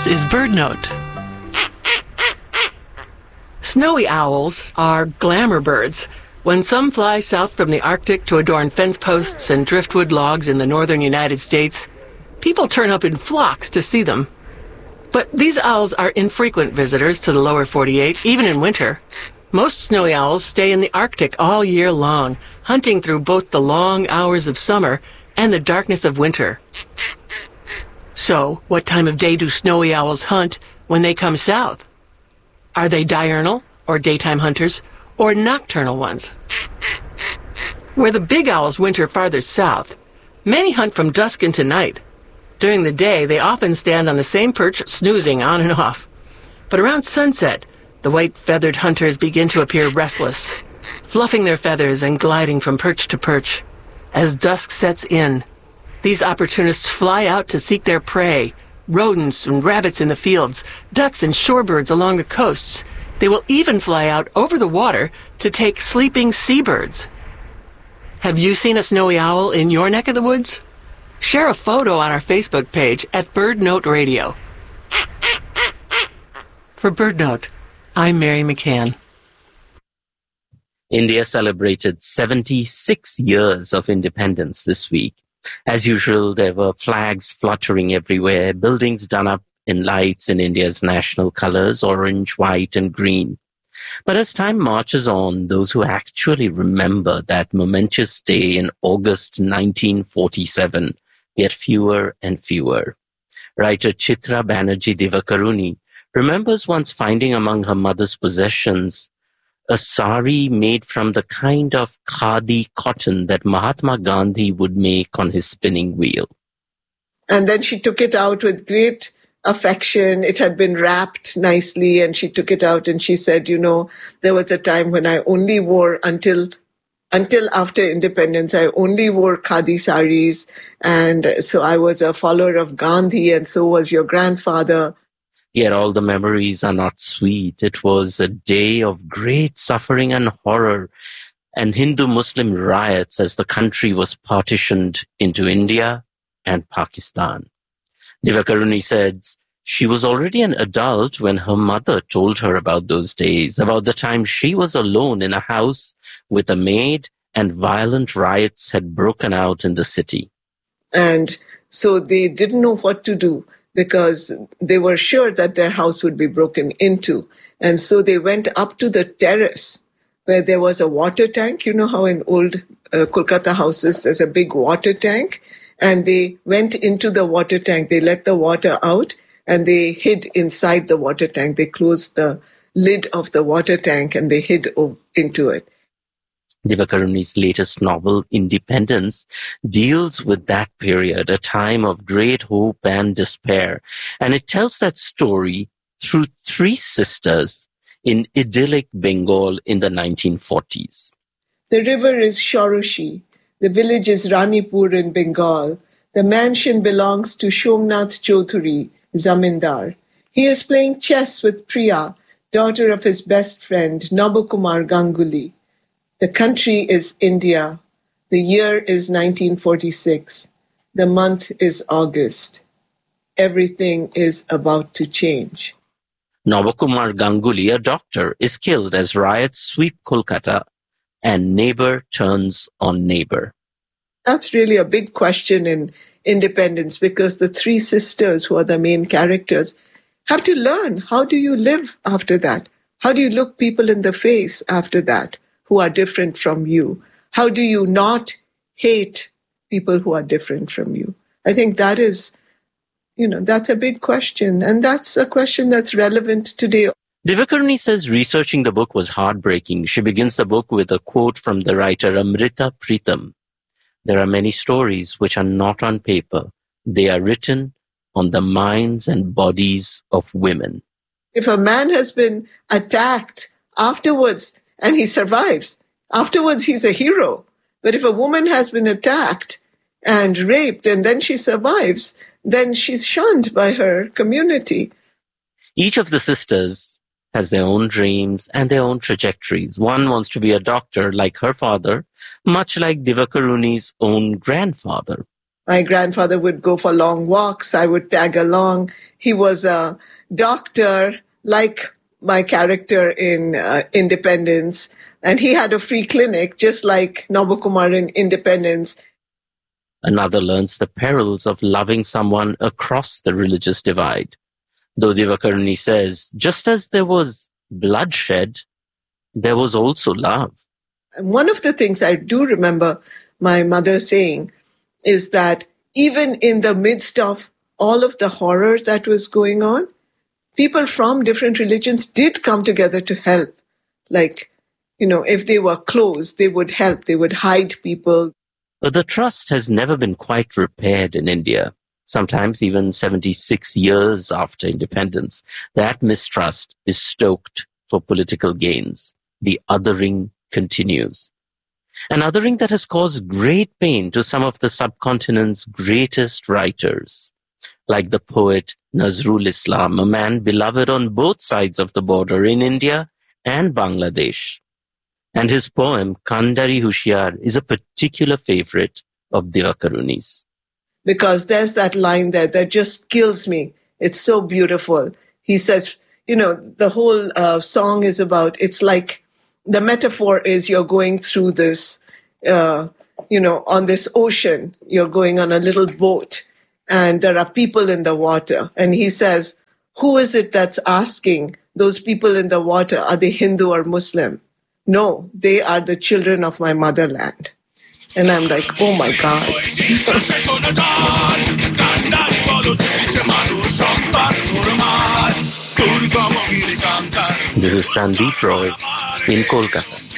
This is BirdNote. Snowy owls are glamour birds. When some fly south from the Arctic to adorn fence posts and driftwood logs in the northern United States, people turn up in flocks to see them. But these owls are infrequent visitors to the lower 48, even in winter. Most snowy owls stay in the Arctic all year long, hunting through both the long hours of summer and the darkness of winter. So, what time of day do snowy owls hunt when they come south? Are they diurnal, or daytime hunters, or nocturnal ones? Where the big owls winter farther south, many hunt from dusk into night. During the day, they often stand on the same perch, snoozing on and off. But around sunset, the white-feathered hunters begin to appear restless, fluffing their feathers and gliding from perch to perch. As dusk sets in, these opportunists fly out to seek their prey, rodents and rabbits in the fields, ducks and shorebirds along the coasts. They will even fly out over the water to take sleeping seabirds. Have you seen a snowy owl in your neck of the woods? Share a photo on our Facebook page at BirdNote Radio. For BirdNote, I'm Mary McCann. India celebrated 76 years of independence this week. As usual, there were flags fluttering everywhere, buildings done up in lights in India's national colors, orange, white, and green. But as time marches on, those who actually remember that momentous day in August 1947 get fewer and fewer. Writer Chitra Banerjee Divakaruni remembers once finding among her mother's possessions a sari made from the kind of khadi cotton that Mahatma Gandhi would make on his spinning wheel. And then she took it out with great affection. It had been wrapped nicely, and she took it out and she said, there was a time when I only wore until after independence, I only wore khadi saris. And so I was a follower of Gandhi, and so was your grandfather. Yet all the memories are not sweet. It was a day of great suffering and horror and Hindu-Muslim riots as the country was partitioned into India and Pakistan. Divakaruni said she was already an adult when her mother told her about those days, about the time she was alone in a house with a maid and violent riots had broken out in the city. And so they didn't know what to do, because they were sure that their house would be broken into. And so they went up to the terrace where there was a water tank. You know how in old Kolkata houses there's a big water tank? And they went into the water tank. They let the water out and they hid inside the water tank. They closed the lid of the water tank and they hid into it. Divakaruni's latest novel, Independence, deals with that period, a time of great hope and despair. And it tells that story through three sisters in idyllic Bengal in the 1940s. The river is Shoroshi. The village is Ranipur in Bengal. The mansion belongs to Somnath Chaudhary, Zamindar. He is playing chess with Priya, daughter of his best friend, Nabakumar Ganguly. The country is India. The year is 1946. The month is August. Everything is about to change. Nabakumar Ganguly, a doctor, is killed as riots sweep Kolkata and neighbor turns on neighbor. That's really a big question in independence, because the three sisters, who are the main characters, have to learn, how do you live after that? How do you look people in the face after that who are different from you? How do you not hate people who are different from you? I think that is, that's a big question. And that's a question that's relevant today. Divakaruni says researching the book was heartbreaking. She begins the book with a quote from the writer Amrita Pritam. There are many stories which are not on paper. They are written on the minds and bodies of women. If a man has been attacked afterwards and he survives, afterwards he's a hero. But if a woman has been attacked and raped and then she survives, then she's shunned by her community. Each of the sisters has their own dreams and their own trajectories. One wants to be a doctor like her father, much like Divakaruni's own grandfather. My grandfather would go for long walks. I would tag along. He was a doctor, like my character in Independence. And he had a free clinic, just like Nabakumar in Independence. Another learns the perils of loving someone across the religious divide. Though Divakaruni says, just as there was bloodshed, there was also love. And one of the things I do remember my mother saying is that even in the midst of all of the horror that was going on, people from different religions did come together to help. Like, if they were close, they would help. They would hide people. But the trust has never been quite repaired in India. Sometimes even 76 years after independence, that mistrust is stoked for political gains. The othering continues. An othering that has caused great pain to some of the subcontinent's greatest writers, like the poet Nazrul Islam, a man beloved on both sides of the border in India and Bangladesh. And his poem, Kandari Hushyar, is a particular favorite of Divakaruni's. Because there's that line there that just kills me. It's so beautiful. He says, the whole song is about, it's like the metaphor is you're going through this, on this ocean, you're going on a little boat and there are people in the water. And he says, who is it that's asking those people in the water, are they Hindu or Muslim? No, they are the children of my motherland. And I'm like, oh my God. This is Sandeep Roy in Kolkata.